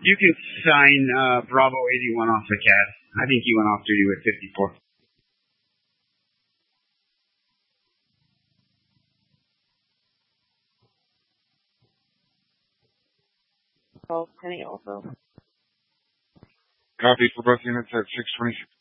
You can sign Bravo 81 off the CAD. I think he went off duty with 54. Oh, Penny also. Copy for both units at 626.